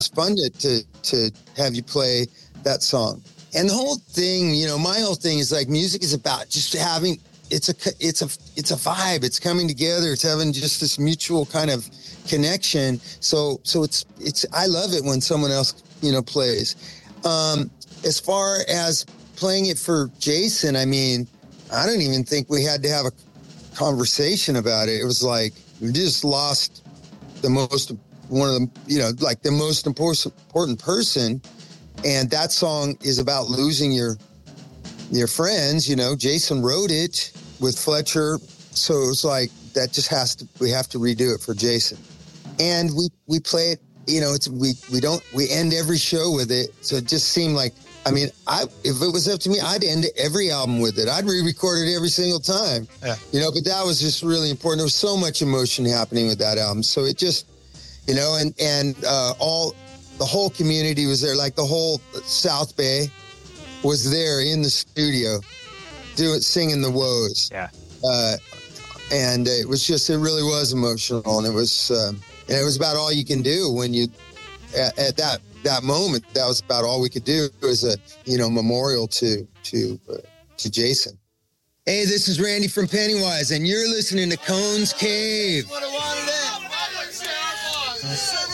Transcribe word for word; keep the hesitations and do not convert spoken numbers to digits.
fun to, to to have you play that song. And the whole thing, you know, my whole thing is like music is about just having it's a it's a it's a vibe. It's coming together. It's having just this mutual kind of connection. So so it's it's I love it when someone else, you know, plays. Um, as far as playing it for Jason, I mean, I don't even think we had to have a conversation about it. It was like we just lost the most one of the you know like the most important important person, and that song is about losing your your friends. You know, Jason wrote it with Fletcher, so it was like that just has to we have to redo it for Jason, and we we play it. You know, it's we we don't we end every show with it, so it just seemed like. I mean, I if it was up to me, I'd end every album with it. I'd re-record it every single time. Yeah. You know, but that was just really important. There was so much emotion happening with that album. So it just, you know, and, and uh, all, the whole community was there. Like the whole South Bay was there in the studio doing, singing the woes. Yeah. Uh, and it was just, it really was emotional. And it was, um, and it was about all you can do when you, at, at that, that moment, that was about all we could do as a, you know, memorial to, to, uh, to Jason. Hey, this is Randy from Pennywise, and you're listening to Cone's Cave.